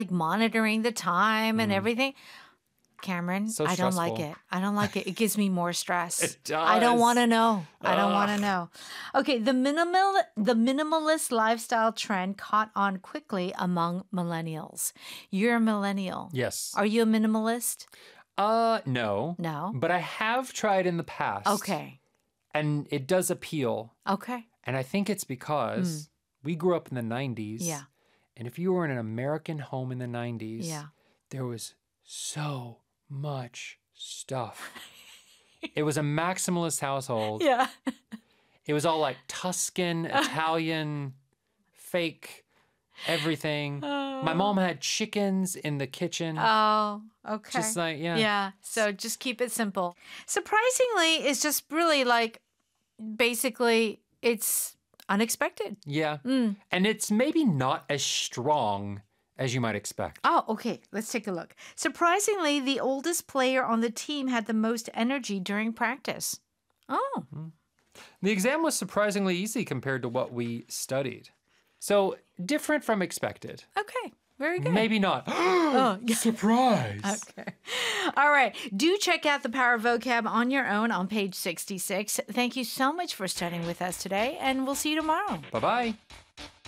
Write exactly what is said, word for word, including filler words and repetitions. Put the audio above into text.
like monitoring the time and everything. Cameron, So I don't like stressful. it. I don't like it. It gives me more stress. It I don't does. want to know. I don't want to Ugh. know. Okay, the minimal the minimalist lifestyle trend caught on quickly among millennials. You're a millennial. Yes. Are you a minimalist? Uh, no. No. But I have tried in the past. Okay. And it does appeal. Okay. And I think it's because we grew up in the nineties. Yeah. And if you were in an American home in the nineties, Yeah. there was so much stuff. It was a maximalist household. Yeah. It was all like Tuscan, Italian, fake, everything. My mom had chickens in the kitchen. Oh, okay. Just like, yeah. Yeah. So just keep it simple. Surprisingly, it's just really like basically it's unexpected. Yeah. Mm. And it's maybe not as strong as you might expect. Oh, okay. Let's take a look. Surprisingly, the oldest player on the team had the most energy during practice. Oh. The exam was surprisingly easy compared to what we studied. So different from expected. Okay. Very good. Maybe not. Oh, yeah. Surprise. Okay. All right. Do check out the Power Vocab on your own on page sixty-six. Thank you so much for studying with us today, and we'll see you tomorrow. Bye-bye.